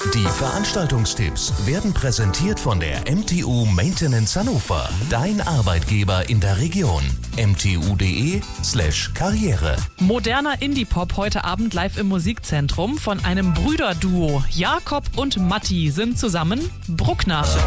Die Veranstaltungstipps werden präsentiert von der MTU Maintenance Hannover. Dein Arbeitgeber in der Region. mtu.de/Karriere. Moderner Indie-Pop heute Abend live im Musikzentrum von einem Brüderduo. Jakob und Matti sind zusammen Bruckner.